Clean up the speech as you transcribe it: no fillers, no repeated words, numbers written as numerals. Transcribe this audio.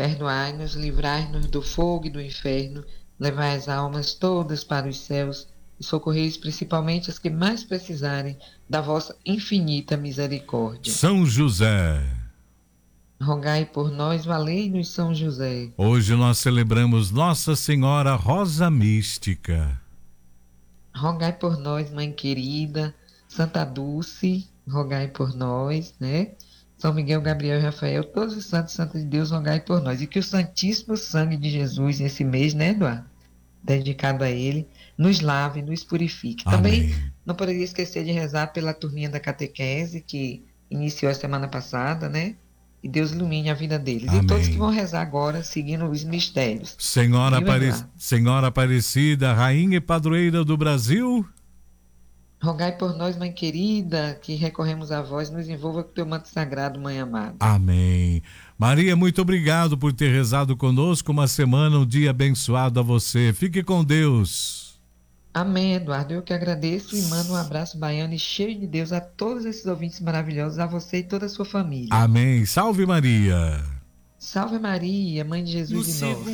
Perdoai-nos, livrai-nos do fogo e do inferno, levai as almas todas para os céus e socorreis principalmente as que mais precisarem da vossa infinita misericórdia. São José. Rogai por nós, valei-nos São José. Hoje nós celebramos Nossa Senhora Rosa Mística. Rogai por nós, Mãe querida, Santa Dulce, rogai por nós, né? São Miguel, Gabriel e Rafael, todos os santos e santas de Deus, rogai por nós. E que o Santíssimo Sangue de Jesus, nesse mês, né, Eduardo? Dedicado a ele, nos lave, nos purifique. Amém. Também não poderia esquecer de rezar pela turminha da catequese, que iniciou a semana passada, né? E Deus ilumine a vida deles. Amém. E todos que vão rezar agora, seguindo os mistérios. Senhora Aparecida, Rainha e Padroeira do Brasil, rogai por nós, Mãe querida, que recorremos a vós, nos envolva com teu manto sagrado, Mãe amada. Amém. Maria, muito obrigado por ter rezado conosco uma semana, um dia abençoado a você. Fique com Deus. Amém, Eduardo. Eu que agradeço e mando um abraço baiano e cheio de Deus a todos esses ouvintes maravilhosos, a você e toda a sua família. Amém. Salve Maria. Salve Maria, Mãe de Jesus e nós.